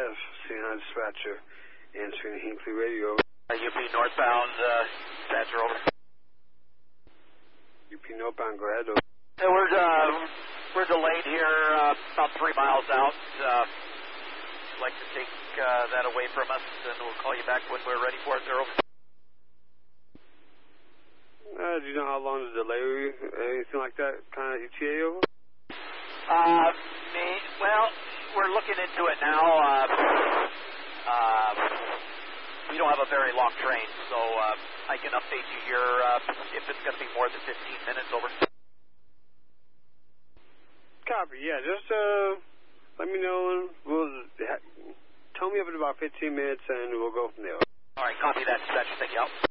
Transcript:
5, CNI dispatcher, answering Hinckley radio. UP northbound, dispatcher, over. UP northbound, go ahead. We're delayed here, about 3 miles out. Like to take that away from us, and we'll call you back when we're ready for it. They're over. Do you know how long the delay will be? Anything like that? Kind of ETA over? Well, we're looking into it now. We don't have a very long train, so I can update you here if it's going to be more than 15 minutes over. Copy, yeah, just let me know. Tell me up in about 15 minutes, and we'll go from there. All right, copy that, dispatcher. Thank you.